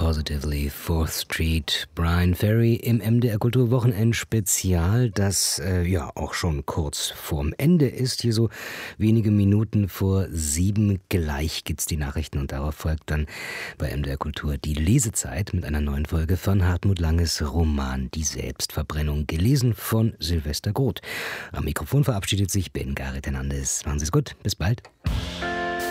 Positively 4th Street, Bryan Ferry im MDR Kulturwochenend-Spezial, das auch schon kurz vorm Ende ist. Hier so wenige Minuten vor 7 gleich gibt's die Nachrichten und darauf folgt dann bei MDR Kultur die Lesezeit mit einer neuen Folge von Hartmut Langes Roman Die Selbstverbrennung, gelesen von Sylvester Groth. Am Mikrofon verabschiedet sich Ben Gareth Hernandez. Machen Sie es gut, bis bald.